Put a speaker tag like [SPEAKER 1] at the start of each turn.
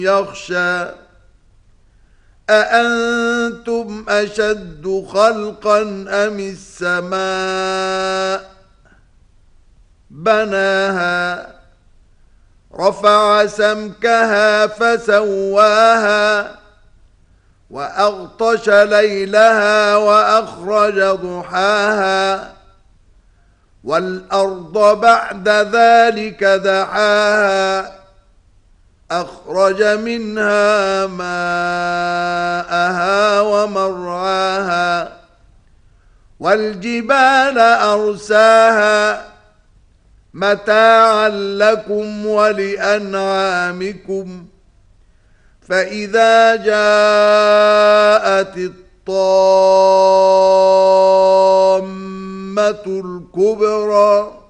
[SPEAKER 1] يخشى أأنتم أشد خلقا أم السماء بناها رفع سمكها فسواها وأغطش ليلها وأخرج ضحاها والأرض بعد ذلك دحاها أخرج منها ماءها ومرعاها والجبال أرساها متاعا لكم ولأنعامكم فإذا جاءت الطامة الكبرى